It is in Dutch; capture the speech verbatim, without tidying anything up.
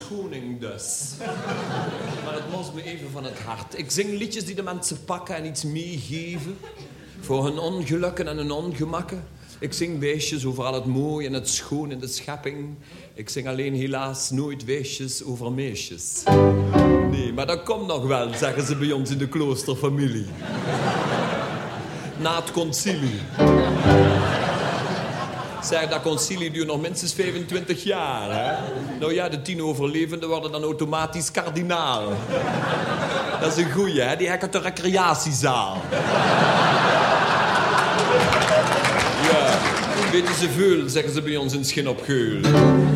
verschoning dus. Maar het moest me even van het hart. Ik zing liedjes die de mensen pakken en iets meegeven. Voor hun ongelukken en hun ongemakken. Ik zing weesjes over al het mooie en het schoon in de schepping. Ik zing alleen helaas nooit weesjes over meisjes. Nee, maar dat komt nog wel, zeggen ze bij ons in de kloosterfamilie. Na het concilie. Zeg, dat concilie duurt nog minstens vijfentwintig jaar, hè? Nou ja, de tien overlevenden worden dan automatisch kardinaal. Dat is een goeie, hè? Die hekken de recreatiezaal. Ja, weten ze veel, zeggen ze bij ons in Schin op Geul.